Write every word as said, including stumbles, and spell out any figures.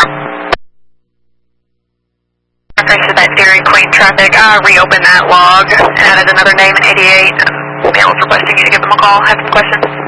Reference to that Dairy Queen traffic, uh, reopen that log and added another name in eighty-eight. Male is requesting you to give them a call. Have some questions.